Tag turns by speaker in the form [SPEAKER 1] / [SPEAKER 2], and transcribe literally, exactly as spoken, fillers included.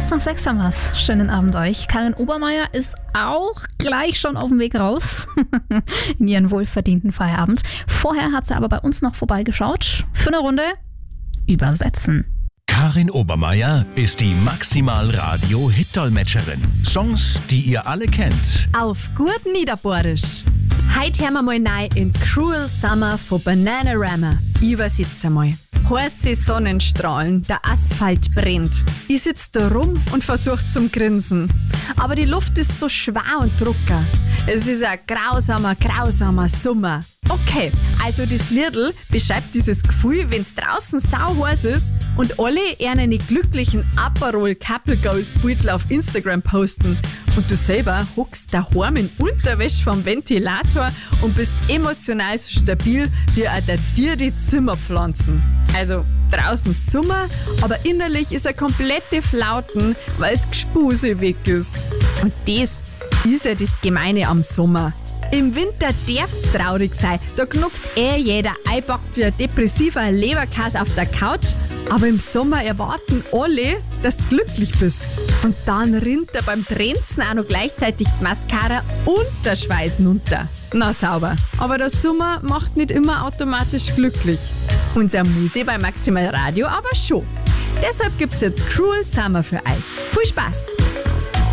[SPEAKER 1] Kurz nach sechs haben wir's. Schönen Abend euch. Karin Obermeier ist auch gleich schon auf dem Weg raus in ihren wohlverdienten Feierabend. Vorher hat sie aber bei uns noch vorbeigeschaut für eine Runde übersetzen.
[SPEAKER 2] Karin Obermeier ist die Maximal-Radio-Hit-Dolmetscherin. Songs, die ihr alle kennt.
[SPEAKER 3] Auf gut Niederbohrisch. Heute hören wir mal rein in Cruel Summer von Bananarama. Ich übersetze mal. Heiße Sonnenstrahlen, der Asphalt brennt. Ich sitze da rum und versuche zum Grinsen. Aber die Luft ist so schwer und trocken. Es ist ein grausamer, grausamer Sommer. Okay, also das Liedl beschreibt dieses Gefühl, wenn es draußen sau heiß ist und alle einen glücklichen Aperol Couple Goals Beutel auf Instagram posten. Und du selber hockst daheim in Unterwäsche vom Ventilator und bist emotional so stabil wie ein dir die Zimmerpflanzen. Also draußen Sommer, aber innerlich ist er komplette Flauten, weil es Gespuse weg ist. Und das ist ja das Gemeine am Sommer. Im Winter darf's traurig sein, da knuckt eh jeder einpackt wie ein depressiver Leberkäse auf der Couch, aber im Sommer erwarten alle, dass du glücklich bist. Und dann rinnt er beim Trenzen auch noch gleichzeitig die Mascara und der Schweiß runter. Na sauber. Aber der Sommer macht nicht immer automatisch glücklich. Unser Muse bei Maximal Radio aber schon. Deshalb gibt's jetzt Cruel Summer für euch. Viel Spaß!